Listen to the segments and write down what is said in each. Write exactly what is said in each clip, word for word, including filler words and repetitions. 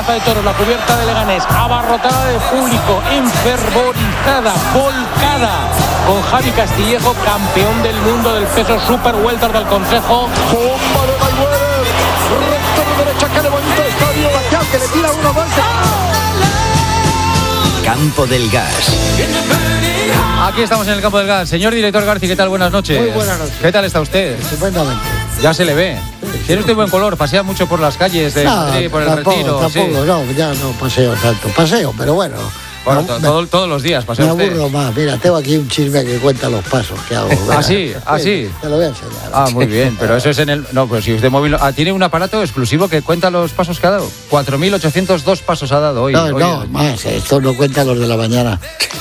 Plaza de Toros, la cubierta de Leganés, abarrotada de público, enfervorizada, volcada, con Javi Castillejo, campeón del mundo del peso super welter del Consejo. Bomba de Mayweather, recta de derecha que levanta el estadio, Bacal, que le tira uno más. Campo del Gas. Aquí estamos en el Campo del Gas. Señor director Garci, ¿qué tal? Buenas noches. Muy buenas noches. ¿Qué tal está usted? Estupendamente. Ya se le ve. Tiene usted buen color, pasea mucho por las calles de No, Madrid, por el tampoco, Retiro. tampoco, Sí. no, ya no paseo tanto. Paseo, pero bueno. Bueno, no, to- me, todo- todos los días pasea me usted. aburro más. Mira, tengo aquí un chisme que cuenta los pasos que hago. ¿Ah, sí? ¿Ah, sí? Te lo voy a enseñar. Ah, muy bien, pero eso es en el... No, pues si usted móvil... Ah, tiene un aparato exclusivo que cuenta los pasos que ha dado. cuatro mil ochocientos dos pasos ha dado hoy. No, hoy no, más. Esto no cuenta los de la mañana.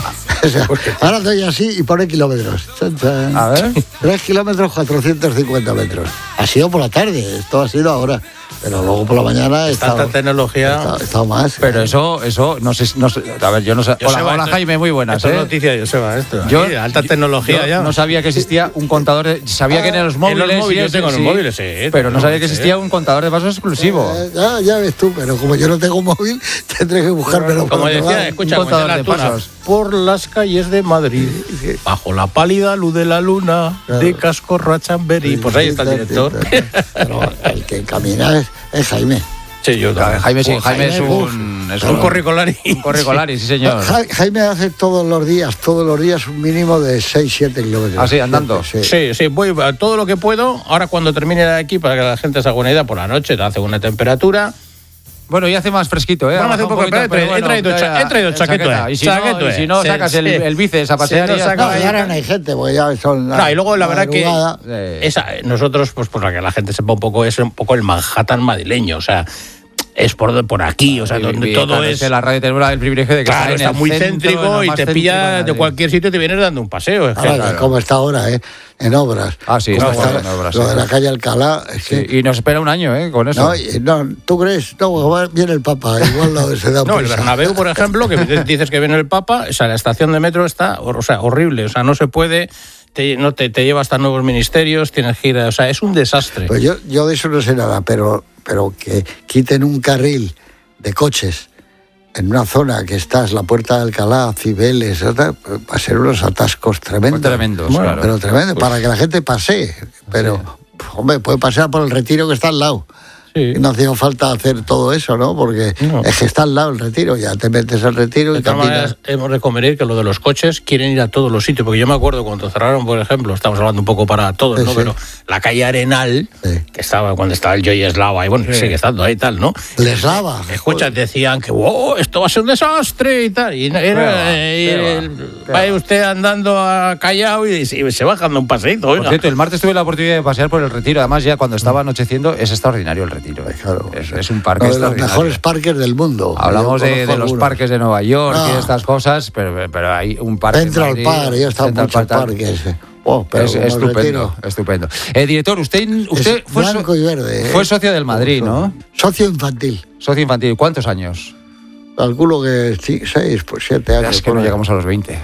O sea, ahora estoy así y pone kilómetros. Chan, chan. A ver. Tres kilómetros, cuatrocientos cincuenta metros. Ha sido por la tarde, esto ha sido ahora. Pero luego por la mañana he estado, Tanta tecnología. he estado, he estado más. Pero eso, eso, no sé, no sé... A ver, yo no sé... Hola, Joseba, hola esto- Jaime, muy buenas, Esto es ¿eh? noticia de Joseba, esto. Yo- Aquí, alta yo- tecnología yo ya. no sabía que existía un contador de... Sabía que en los móviles... En los móviles, sí, yo tengo en sí, los móviles, sí. Pero no tengo, sabía que sí. existía un contador de pasos exclusivo. Eh, ya, ya ves tú, pero como yo no tengo móvil, tendré que buscármelo. Como por otro decía, lado. escucha, Un como decía contador la de tuna, pasos. por las calles de Madrid, bajo la pálida luz de la luna, Claro. de Cascorro a Chamberí. Pues ahí está el director. Pero el que camina es, es Jaime. Sí, yo también. Jaime, sí, Pues Jaime es Jaime, un... Es Un corricolari. Un corricolari, sí, señor. Ja- Jaime hace todos los días, todos los días un mínimo de seis siete kilómetros. ¿Ah, sí, andando? Sí. Sí, sí, voy a todo lo que puedo. Ahora cuando termine de aquí, para que la gente se haga una idea, por la noche hace una temperatura. Bueno, y hace más fresquito, ¿eh? Bueno, Baja hace un poco, poquito, pero he pero traído- he traído ya, cha- he traído en chaqueta, Y si no, chaqueta, y si no sí, sacas el, sí. el bíceps a Sí, pasear no y ya saca- está. No, y ahora no hay gente, porque ya son la, No, y luego la verdad que madrugada. Eh, esa, nosotros, pues para que la gente sepa un poco, es un poco el Manhattan madrileño, o sea, es por, por aquí, o sea, y- donde y, todo claro, es... que la radio tenemos el privilegio de que Claro, está, en está el muy centro, céntrico en lo y más te céntrico pilla de Madrid. cualquier sitio y te vienes dando un paseo. Es que, Ahora, claro. como está ahora, ¿eh? En obras. Ah, sí, Como está está en obras, Lo sí. de la calle Alcalá. Es Sí, que, y nos espera un año, ¿eh? Con eso. no, y- no, ¿tú crees? No, va- viene el Papa, igual no se da No, el prisa. Bernabéu, por ejemplo, que dices que viene el Papa, o sea, la estación de metro está, o sea, horrible, o sea, no se puede, te, no te, te lleva hasta nuevos ministerios, tienes que ir, a- o sea, es un desastre. Pues yo, yo de eso no sé nada, pero, pero que quiten un carril de coches en una zona que está, es la Puerta de Alcalá, Cibeles, va a ser unos atascos tremendos. Tremendos, Bueno, claro. Pero tremendo, para que la gente pasee. Pero, hombre, puede pasear por el Retiro que está al lado. Sí. Y no hacía falta hacer todo eso, ¿no? Porque No. es que está al lado el Retiro, ya te metes al Retiro De y todas caminas. maneras, hemos de convenir que lo de los coches quieren ir a todos los sitios, porque yo me acuerdo cuando cerraron, por ejemplo, estamos hablando un poco para todos, Sí, ¿no? sí. Pero la calle Arenal, Sí. que estaba cuando estaba el Joy Eslava, y bueno, sigue estando ahí y tal, ¿no? Les lava. Escucha, decían que wow, esto va a ser un desastre y tal. Y era, Qué va, eh, qué va, el- qué va va. usted andando a Callao y, se- se va dando un paseíto, Por oiga. cierto, el martes tuve la oportunidad de pasear por el Retiro. Además, ya cuando estaba anocheciendo, es extraordinario el Retiro. ¿eh? Claro. Es, es un parque Uno de los extraordinario. mejores parques del mundo. Hablamos Yo de, conozco de los algunos. parques de Nueva York y Ah. de estas cosas, pero, pero hay un parque. en Central Madrid, Park, yo he estado en Central muchos Park, parques. Oh, pero Es como el estupendo, Retiro, estupendo. Eh, director, usted, usted es fue, so- blanco y verde. ¿eh? fue socio del Madrid, ¿no? Socio infantil. Socio infantil. ¿Cuántos años? Calculo que sí, seis, pues siete años. Es que por no ahí. llegamos a los veinte.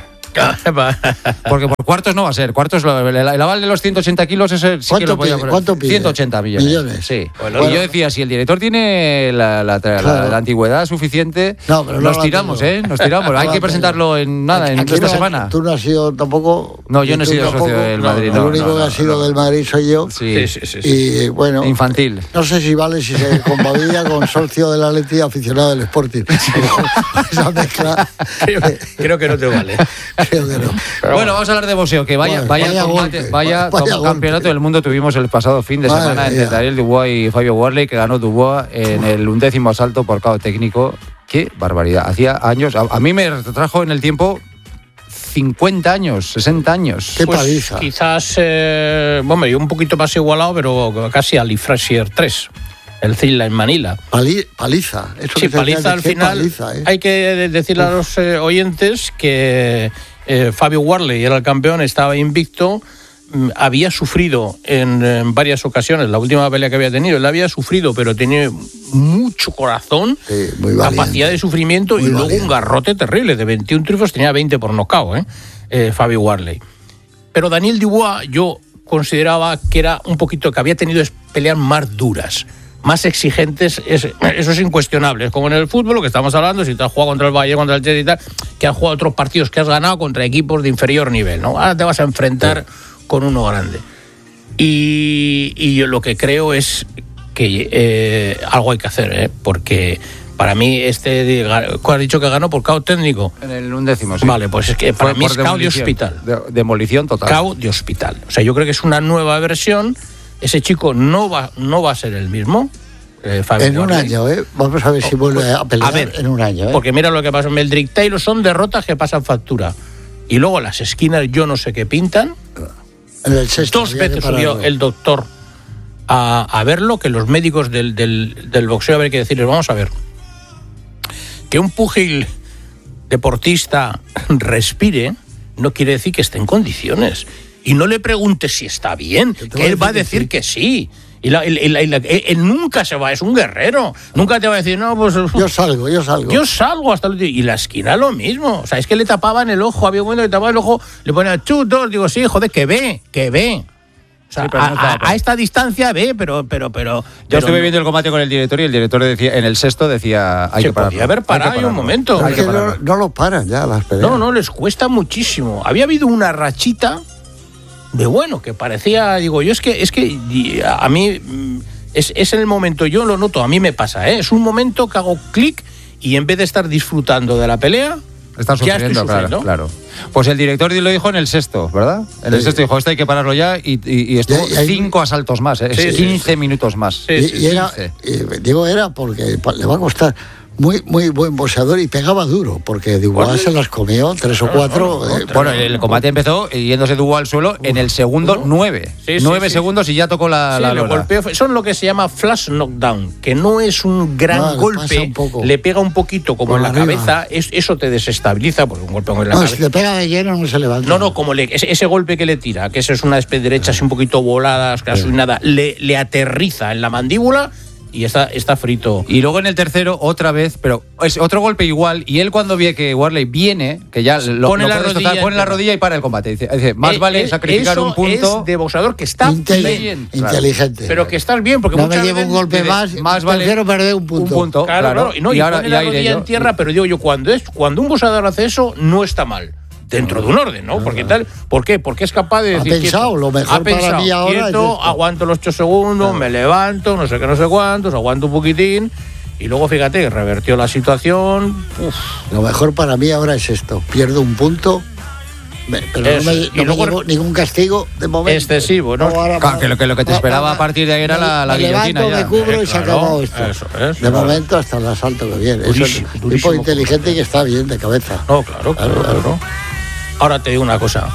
Porque por cuartos no va a ser. Cuartos, lo- el, el aval de los ciento ochenta kilos, ese sí que ¿Cuánto lo podía pide? poner. ¿Cuánto pide? ciento ochenta millones. Millones. Sí. Bueno, y yo decía, si el director tiene la, la- la- Claro. la antigüedad suficiente, No, pero no nos la tiramos, tengo. ¿eh? Nos tiramos. No Hay la que tengo. presentarlo en nada, en Aquí esta no- semana. Tú no has sido tampoco. No, yo no he tú sido socio tampoco. del No, Madrid, El no, único no, que no, ha sido no. del Madrid soy yo. Sí. Sí, sí, sí. sí. Y bueno. Infantil. No sé si vale si se con Babilla, con socio de la Atleti, aficionado del Sporting. Esa mezcla. creo, creo que no te vale. Creo que no. Pero Bueno, vamos a hablar de boxeo, que vaya, Bueno, vaya, vaya combate, golpe, vaya, vaya golpe. campeonato del mundo tuvimos el pasado fin de Madre semana entre mía. Daniel Dubois y Fabio Warley, que ganó Dubois en el undécimo asalto por K O técnico. Qué barbaridad. Hacía años, a, a mí me retrajo en el tiempo cincuenta años, sesenta años. Qué Pues paliza. quizás, eh, bueno, yo un poquito más igualado, pero casi Ali Frazier tres, el Zilla en Manila. Pali- paliza. Eso Sí, que te paliza decía, al qué final. paliza, ¿eh? Hay que decirle a los eh, oyentes que eh, Fabio Warley era el campeón, estaba invicto, mm, había sufrido en, en varias ocasiones, la última pelea que había tenido, él había sufrido, pero tenía mucho corazón, Sí, muy capacidad valiente. de sufrimiento Muy y luego valiente. un garrote terrible, de veintiún triunfos tenía veinte por nocaut, ¿eh? Eh, Fabio Warley. Pero Daniel Dubois yo consideraba que era un poquito, que había tenido peleas más duras. más exigentes, es, eso es incuestionable. Es como en el fútbol, lo que estamos hablando, si te has jugado contra el Bayern, contra el Chelsea y tal, que has jugado otros partidos que has ganado contra equipos de inferior nivel, ¿no? Ahora te vas a enfrentar sí. con uno grande. Y, y yo lo que creo es que eh, algo hay que hacer, ¿eh? Porque para mí este, ¿cuál has dicho que ganó por caos técnico? En el undécimo, sí. Vale, pues es que para Fue mí es caos de hospital. De, demolición total. Caos de hospital. O sea, yo creo que es una nueva versión. Ese chico no va, no va a ser el mismo. Eh, en un Warley. año, ¿eh? Vamos a ver si vuelve pues, a pelear a ver, en un año, ¿eh? Porque mira lo que pasa en Meldrick Taylor, son derrotas que pasan factura. Y luego las esquinas yo no sé qué pintan. En el sexto, Dos veces subió el doctor a, a verlo, que los médicos del, del, del boxeo, a ver qué decirles, vamos a ver. Que un púgil deportista respire no quiere decir que esté en condiciones. Y no le preguntes si está bien, que él va a decir que sí. Y la, y la, y la, él nunca se va, es un guerrero. Nunca te va a decir, no, pues... Yo salgo, yo salgo. Yo salgo hasta el último. Y la esquina lo mismo. O sea, es que le tapaban el ojo, había un momento que tapaban el ojo, le ponían chutos, digo, sí, joder, que ve, que ve. O sea, sí, a, no a, a esta distancia ve, pero... pero, pero Yo pero estuve no. viendo el combate con el director y el director decía, en el sexto decía, hay se que parar. podía haber parado en un momento. Es que no, no lo paran ya las peleas. No, no, les cuesta muchísimo. Había habido una rachita de bueno, que parecía, digo, yo es que, es que a mí, es, es en el momento, yo lo noto, a mí me pasa, ¿eh? Es un momento que hago clic y en vez de estar disfrutando de la pelea, Estás sufriendo, claro, claro. Pues el director lo dijo en el sexto, ¿verdad? En el sí. sexto dijo, esto hay que pararlo ya y, y, y estuvo ya, ya, cinco asaltos más, ¿eh? Sí, quince sí, minutos más. Sí, y, y era, y, digo, era porque le va a costar... Muy, muy buen boxeador y pegaba duro, porque Dubois se las comió, tres o cuatro. No, no, no, eh, bueno, el combate empezó yéndose Dubois al suelo Uf, en el segundo ¿no? nueve. Sí, sí, nueve sí, segundos sí. y ya tocó la, sí, la lona. Golpeó, son lo que se llama flash knockdown, que no es un gran no, golpe, un le pega un poquito como Por en la arriba. cabeza, es, eso te desestabiliza, porque un golpe en la no, cabeza. Si le pega de lleno no se levanta. No, no, como le, ese, ese golpe que le tira, que esa es una especie de derecha así un poquito voladas, casi sí. nada, le, le aterriza en la mandíbula. Y está, está frito. Y luego en el tercero, otra vez, pero es otro golpe igual. Y él cuando ve que Warley viene, que ya lo pone, lo la, rodilla tocar, pone la rodilla y para el combate. Dice, dice más eh, vale eh, sacrificar un punto. Es de boxeador que está Inteli- bien. Inteligente. Claro. Pero que estás bien, porque no muchas me llevo un golpe dice, más, más vale prefiero perder un punto. Un punto, claro, claro. claro. Y, no, y, y ahora pone la rodilla en tierra, pero digo yo, cuando, es, cuando un boxeador hace eso, no está mal. Dentro de un orden, ¿no? Porque tal, ¿por qué? Porque es capaz de decir... Ha pensado, quieto, lo mejor ha pensado, para mí ahora quieto, es aguanto los ocho segundos, claro. me levanto, no sé qué, no sé cuántos, aguanto un poquitín... Y luego, fíjate, revertió la situación. Uf. Lo mejor para mí ahora es esto. Pierdo un punto, pero Eso. no me, no y luego, me llevo ningún castigo de momento. Excesivo, ¿no? Ahora, claro, que lo que, lo que te esperaba a partir de ahí era me, la, la me guillotina. Levanto, ya. me cubro eh, y se claro, ha acabado esto. Eso, eso, de claro. momento hasta el asalto que viene. Durísimo, es un tipo inteligente y que está bien de cabeza. No, claro, claro, claro. claro. Ahora te digo una cosa.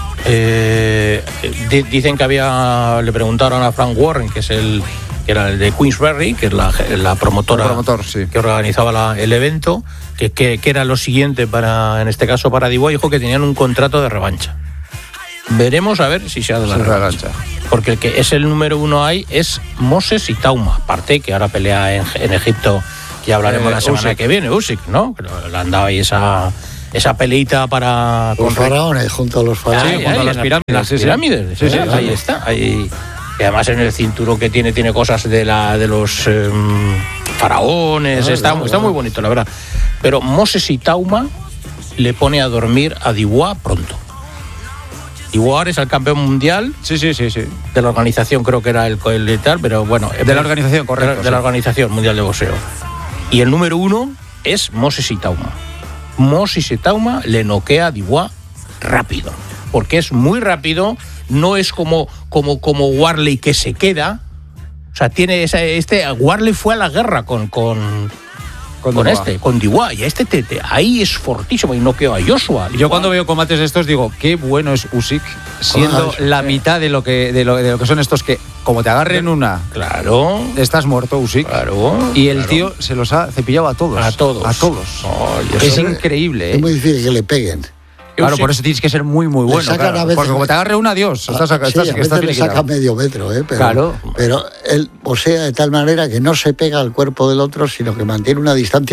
Eh, d- dicen que había. Le preguntaron a Frank Warren, que es el. que era el de Queensberry, que es la, la promotora el promotor, sí. que organizaba la, el evento, que, que, que era lo siguiente para, en este caso para Dubois, dijo que tenían un contrato de revancha. Veremos a ver si se ha dado la revancha. revancha. Porque el que es el número uno ahí es Moses y Tauma, aparte que ahora pelea en, en Egipto, que hablaremos eh, la semana Usyk. que viene, Usyk, ¿no? Le han dado ahí esa... esa peleita para... Los faraones, junto a los faraones. Sí, junto a las pirámides. Las sí, pirámides, sí, sí, sí, ahí está. Ahí, y además en el cinturón que tiene, tiene cosas de la de los eh, faraones. Ah, está, claro, está muy bonito, la verdad. Pero Moses y Tauma le pone a dormir a Dubois pronto. Dubois es el campeón mundial. Sí, sí, sí, sí. De la organización, creo que era el, el tal, pero bueno. De la organización, correcto. De la, de la Organización Mundial de Boxeo. Y el número uno es Moses y Tauma. Moses y Tauma le noquea a Dubois rápido, porque es muy rápido, no es como, como, como Warley que se queda, o sea, tiene esa, este, Warley fue a la guerra con, con, con, con este, con Dubois, y este te, te, ahí es fortísimo y noqueó a Joshua. Yo cuando veo combates de estos digo, qué bueno es Usyk, siendo ah, la mitad de lo, que, de, lo, de lo que son estos que, como te agarren una, claro, estás muerto, Usyk. Claro. Y el claro. tío se los ha cepillado a todos. A todos. A todos. Oh, es eso increíble, ¿eh? Es muy difícil que le peguen. Claro, por eso tienes que ser muy, muy bueno. Claro. Porque como te agarre una, Dios. Ah, estás, sí, estás, a estás le saca medio metro, ¿eh? Pero, claro. Pero él posea de tal manera que no se pega al cuerpo del otro, sino que mantiene una distancia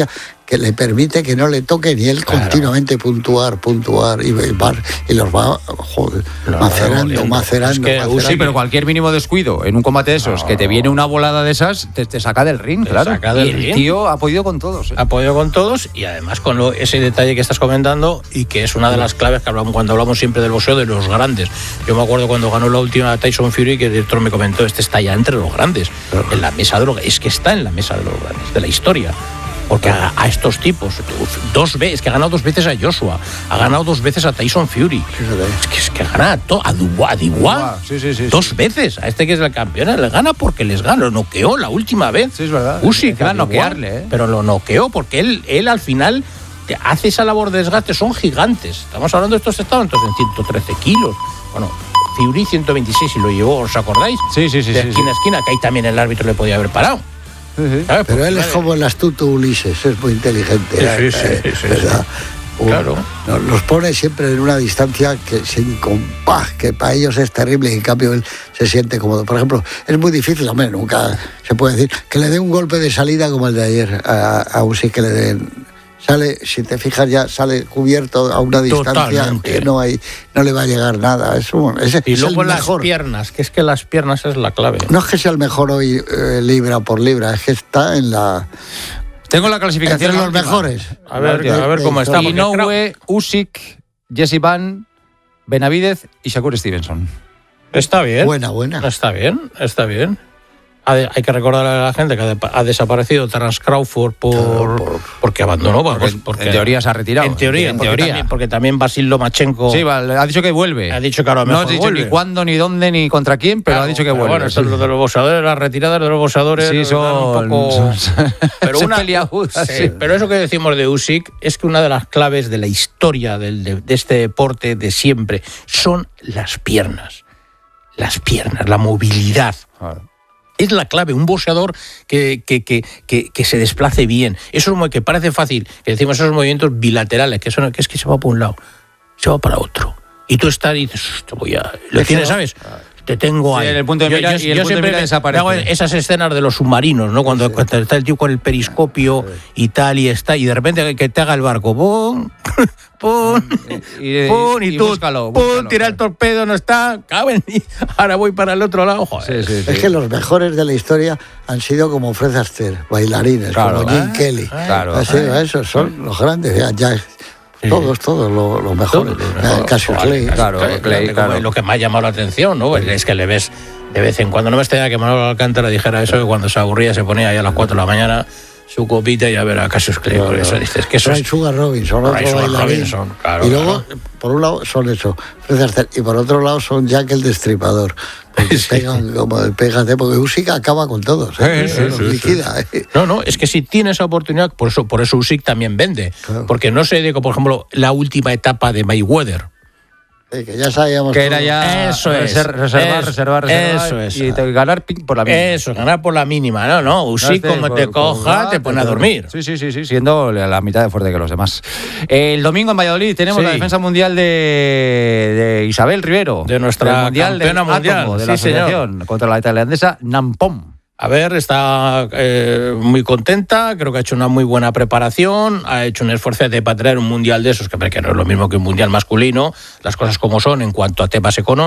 que le permite que no le toquen y él claro. continuamente puntuar, puntuar y, y, y los va joder, claro, macerando, macerando, es que, macerando. Sí, pero cualquier mínimo descuido en un combate de esos, no. que te viene una volada de esas, te, te saca del ring, te claro. Saca del y el ring. Tío ha podido con todos. ¿eh? Ha podido con todos y además con lo, ese detalle que estás comentando y que es una de las claves que hablamos cuando hablamos siempre del boxeo de los grandes. Yo me acuerdo cuando ganó la última Tyson Fury que el director me comentó, este está ya entre los grandes, claro. en la mesa de los, es que está en la mesa de los grandes, de la historia. Porque a, a estos tipos, dos veces, que ha ganado dos veces a Joshua, ha ganado dos veces a Tyson Fury. Sí, es que es que gana a, to, a Dubois, a Dubois sí, sí, sí, dos sí. veces. A este que es el campeón, le gana porque les gana. Lo noqueó la última vez. Sí, es verdad. Usyk, va a noquearle, ¿eh? Pero lo noqueó porque él, él al final te hace esa labor de desgaste. Son gigantes. Estamos hablando de estos estados entonces en ciento trece kilos. Bueno, Fury ciento veintiséis y lo llevó, ¿os acordáis? Sí, sí, sí. De sí, esquina a sí. esquina, que ahí también el árbitro le podía haber parado. Sí, sí. ¿Sabes? Pero él es como el astuto Ulises, es muy inteligente. Sí, sí, sí, eh, sí, ¿verdad? Sí. Claro. Nos, los pone siempre en una distancia que sin compás, que para ellos es terrible y en cambio él se siente cómodo. Por ejemplo, es muy difícil, hombre, nunca se puede decir que le dé un golpe de salida como el de ayer a, a Usyk, que le den. Sale, si te fijas ya sale cubierto a una distancia Totalmente. que no hay, no le va a llegar nada. Es un, es, y es luego el las mejor. piernas, que es que las piernas es la clave. No es que sea el mejor hoy eh, libra por libra, es que está en la. Tengo la clasificación de los mejores. A ver, de, a ver cómo está. Inoue, Usyk, Jesse Van, Benavidez y Shakur Stevenson. Está bien. Buena, buena. Está bien, está bien. Hay que recordar a la gente que ha desaparecido Terence Crawford por, claro, por porque abandonó. Porque, porque en teoría se ha retirado. En teoría, en teoría. También, porque también Basil Lomachenko. Sí, ha dicho que vuelve. Ha dicho que ahora mejor No ha dicho vuelve. ni cuándo, ni dónde, ni contra quién, pero claro, ha dicho que pero vuelve. Bueno, esto es lo de los boxeadores, las retiradas de los boxeadores. Sí, son. Un poco... son pero, una, peliagudas, sí, sí. pero eso que decimos de Usyk es que una de las claves de la historia del, de, de este deporte de siempre son las piernas. Las piernas, la movilidad. Claro. Es la clave, un boxeador que, que, que, que, que se desplace bien. Eso es muy, que parece fácil, que decimos esos movimientos bilaterales, que, son, que es que se va por un lado, se va para otro. Y tú estás y dices, te voy a... Lo tienes, ¿sabes? Te tengo ahí. Sí, en el punto de mira, yo, y el yo punto de mira desaparece. Hago esas escenas de los submarinos, ¿no? Cuando, sí. cuando está el tío con el periscopio sí. y tal, y está, y de repente que te haga el barco, ¡pum! ¡pum! Y, y, ¡pum! Y, y tú, búscalo, búscalo, ¡pum! Tira claro. el torpedo, no está, caben, y ahora voy para el otro lado. Joder. Sí, sí, sí. Es que los mejores de la historia han sido como Fred Astaire, bailarines, claro, como Jim ¿eh? Kelly. Claro. Así, ¿eh? Esos son los grandes, ya, ya Sí. Todos, todos, los lo mejores. Todo, Cassius Clay. Claro, Clay, Clay, claro. Lo que me ha llamado la atención, ¿no? Es que le ves de vez en cuando. No me extraña que Manolo Alcántara dijera eso, que cuando se aburría se ponía ahí a las cuatro de la mañana su copita y a ver a Cassius Clay. Claro, por eso dices que eso es... Sugar Robinson, otro Sugar bailarín. Robinson, claro, y luego, claro. por un lado, son eso, Fred Astaire, y por otro lado son Jack el Destripador. Porque sí. pegan como el pégate, porque Usyk acaba con todos, ¿eh? Sí, sí, sí, liquida. Sí. No, no, es que si tiene esa oportunidad, por eso, por eso Usyk también vende. Claro. Porque no se digo, por ejemplo, la última etapa de Mayweather. Sí, que ya sabíamos que todo. Era ya eso es, reservar, eso, reservar, reservar eso es, y te, ganar por la mínima. Eso, ganar por la mínima, no, no, Usyk no, como por, te coja, por, te pone a dormir. Sí, sí, sí, sí, siendo la mitad de fuerte que los demás. El domingo en Valladolid tenemos sí. la defensa mundial de, de Isabel Rivero, de nuestra mundial campeona del mundial, átomo, de sí, la asociación señor. Contra la tailandesa Nampom. A ver, está eh, muy contenta, creo que ha hecho una muy buena preparación, ha hecho un esfuerzo de para traer un mundial de esos, que, que no es lo mismo que un mundial masculino, las cosas como son en cuanto a temas económicos.